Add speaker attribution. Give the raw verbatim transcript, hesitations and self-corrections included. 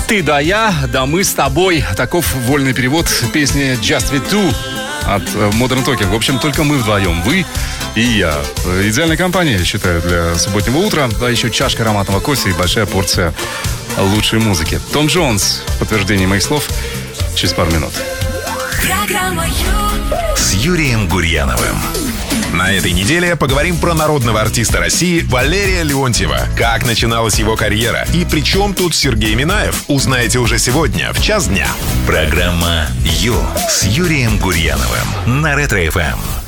Speaker 1: Ты да я, да мы с тобой. Таков вольный перевод песни Just We Two от Modern Talking. В общем, только мы вдвоем. Вы и я. Идеальная компания, я считаю, для субботнего утра. Да, еще чашка ароматного кофе и большая порция лучшей музыки. Том Джонс. Подтверждение моих слов через пару минут.
Speaker 2: Программа Ю с Юрием Гурьяновым. На этой неделе поговорим про народного артиста России Валерия Леонтьева. Как начиналась его карьера и при чем тут Сергей Минаев, узнаете уже сегодня в час дня. Программа Ю с Юрием Гурьяновым на Ретро-эф эм.